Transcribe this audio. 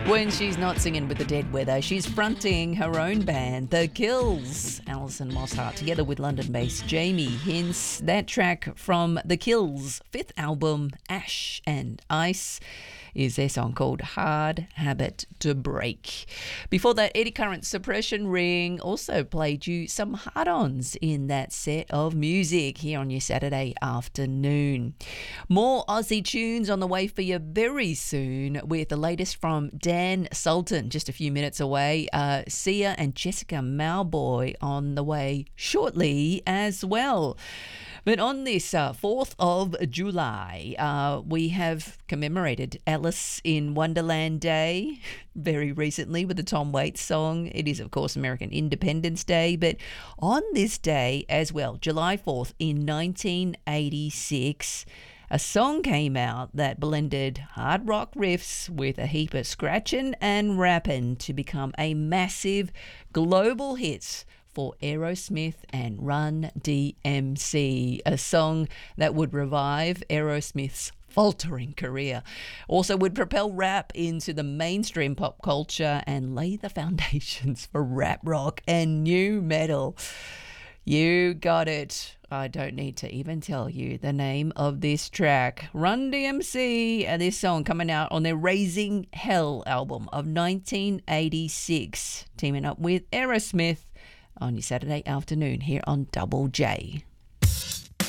When she's not singing with the Dead Weather, she's fronting her own band, The Kills. Alison Mosshart, together with London-based Jamie Hince. That track from The Kills' fifth album, Ash and Ice, is their song called Hard Habit to Break. Before that, Eddie Current's Suppression Ring also played you some hard-ons in that set of music here on your Saturday afternoon. More Aussie tunes on the way for you very soon with the latest from Dan Sultan, just a few minutes away. Sia and Jessica Mauboy on the way shortly as well. But on this 4th of July, we have commemorated Alice in Wonderland Day very recently with the Tom Waits song. It is, of course, American Independence Day. But on this day as well, July 4th in 1986, a song came out that blended hard rock riffs with a heap of scratching and rapping to become a massive global hit for Aerosmith and Run DMC, a song that would revive Aerosmith's faltering career, also would propel rap into the mainstream pop culture and lay the foundations for rap rock and new metal. You got it. I don't need to even tell you the name of this track. Run DMC, and this song coming out on their Raising Hell album of 1986, teaming up with Aerosmith on your Saturday afternoon here on Double J.